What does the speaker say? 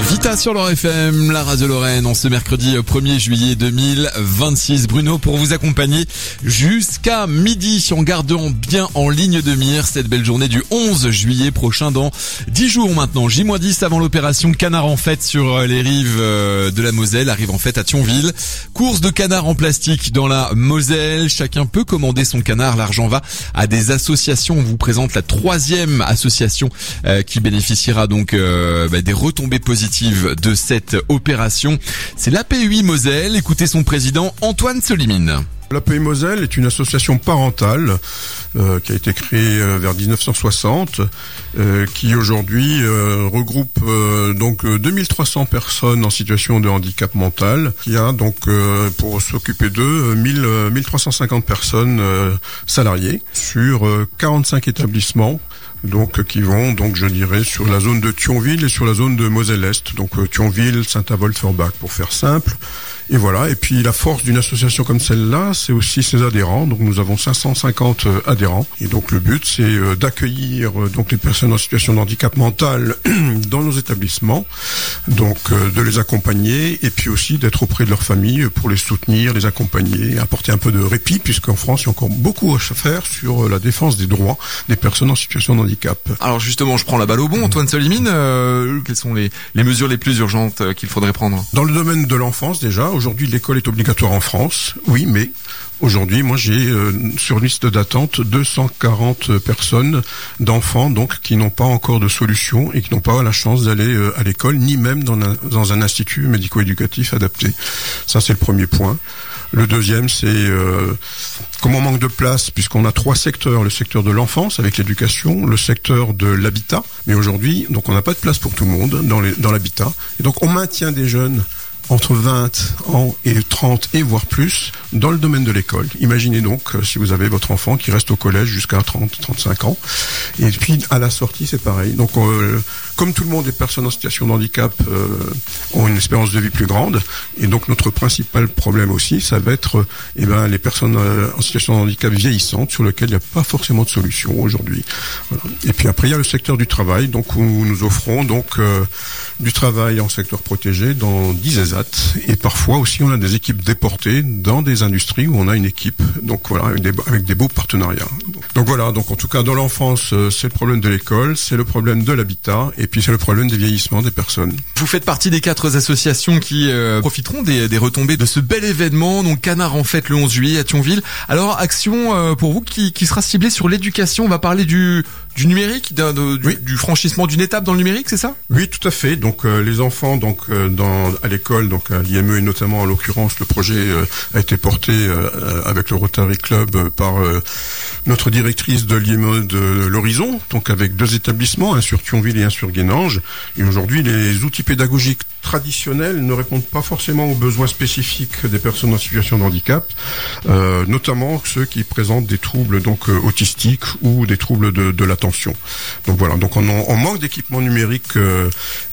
Vita sur leur FM, la radio Lorraine, en ce mercredi 1er juillet 2026. Bruno pour vous accompagner jusqu'à midi en gardant bien en ligne de mire cette belle journée du 11 juillet prochain dans 10 jours maintenant. J-10 avant l'opération Canard en fête sur les rives de la Moselle, arrive en fête à Thionville. Course de canard en plastique dans la Moselle. Chacun peut commander son canard. L'argent va à des associations. On vous présente la 3e association qui bénéficiera donc des retombées positives de cette opération. C'est l'APUI Moselle. Écoutez son président Antoine Solimine. L'APUI Moselle est une association parentale qui a été créée vers 1960, qui aujourd'hui regroupe donc 2300 personnes en situation de handicap mental, qui a donc pour s'occuper d'eux 1350 personnes salariées sur 45 établissements. Donc qui vont je dirais sur la zone de Thionville et sur la zone de Moselle-Est, donc Thionville, Saint-Avold-Forbach pour faire simple. Et voilà, et puis la force d'une association comme celle-là, c'est aussi ses adhérents. Donc nous avons 550 adhérents. Et donc le but, c'est d'accueillir donc les personnes en situation de handicap mental dans nos établissements, donc de les accompagner et puis aussi d'être auprès de leur famille pour les soutenir, les accompagner, apporter un peu de répit, puisqu'en France, il y a encore beaucoup à faire sur la défense des droits des personnes en situation de handicap. Alors justement, je prends la balle au bon, Antoine Solimine. Quelles sont les mesures les plus urgentes qu'il faudrait prendre ? Dans le domaine de l'enfance déjà, aujourd'hui l'école est obligatoire en France, oui, mais aujourd'hui, moi j'ai sur liste d'attente 240 personnes d'enfants donc qui n'ont pas encore de solution et qui n'ont pas la chance d'aller à l'école, ni même dans un institut médico-éducatif adapté. Ça c'est le premier point. Le deuxième, c'est comme on manque de place, puisqu'on a 3 secteurs, le secteur de l'enfance avec l'éducation, le secteur de l'habitat, mais aujourd'hui, donc on n'a pas de place pour tout le monde dans l'habitat, et donc on maintient des jeunes entre 20 ans et 30 et voire plus dans le domaine de l'école. Imaginez donc si vous avez votre enfant qui reste au collège jusqu'à 30-35 ans. Et puis à la sortie, c'est pareil. Donc comme tout le monde, les personnes en situation de handicap ont une espérance de vie plus grande. Et donc notre principal problème aussi, ça va être les personnes en situation de handicap vieillissantes sur lesquelles il n'y a pas forcément de solution aujourd'hui. Voilà. Et puis après, il y a le secteur du travail, donc où nous offrons du travail en secteur protégé dans 10 ESAT. Et parfois aussi on a des équipes déportées dans des industries où on a une équipe, donc voilà, avec des beaux partenariats. Donc voilà, donc en tout cas dans l'enfance, c'est le problème de l'école, c'est le problème de l'habitat et puis c'est le problème des vieillissements des personnes. Vous faites partie des 4 associations qui profiteront des retombées de ce bel événement, donc Canard en fête le 11 juillet à Thionville. Alors action pour vous qui sera ciblée sur l'éducation, on va parler du numérique, du franchissement d'une étape dans le numérique, c'est ça ? Oui, tout à fait. Donc les enfants à l'école, donc à l'IME et notamment en l'occurrence le projet a été porté avec le Rotary Club par notre directrice de l'IME de l'Horizon, donc avec 2 établissements, un sur Thionville et un sur Guénange. Et aujourd'hui, les outils pédagogiques traditionnels ne répondent pas forcément aux besoins spécifiques des personnes en situation de handicap, notamment ceux qui présentent des troubles autistiques ou des troubles de l'attention. Donc voilà, donc on manque d'équipements numériques